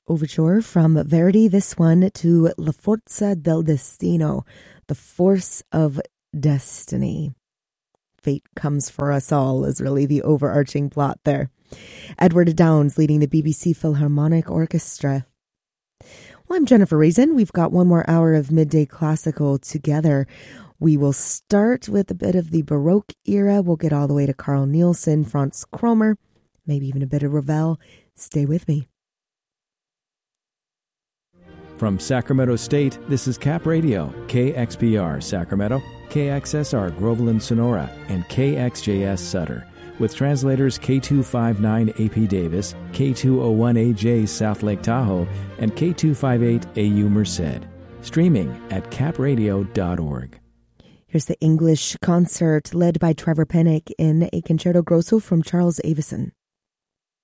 Overture from Verdi, this one to La Forza del Destino, the force of destiny. Fate comes for us all is really the overarching plot there. Edward Downes leading the BBC Philharmonic Orchestra. Well, I'm Jennifer Reason. We've got one more hour of Midday Classical together. We will start with a bit of the Baroque era. We'll get all the way to Carl Nielsen, Franz Kromer, maybe even a bit of Ravel. Stay with me. From Sacramento State, this is Cap Radio, KXPR Sacramento, KXSR Groveland Sonora, and KXJS Sutter, with translators K259 AP Davis, K201AJ South Lake Tahoe, and K258 AU Merced. Streaming at capradio.org. Here's the English concert led by Trevor Pennick in a concerto grosso from Charles Avison.